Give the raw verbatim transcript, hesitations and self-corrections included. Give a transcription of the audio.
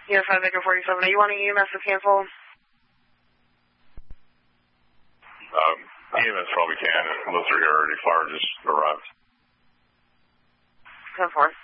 Yes, five Victor forty-seven. Are you wanting E M S to cancel? Um, E M S probably can. Unless they're already fire just arrived. ten four.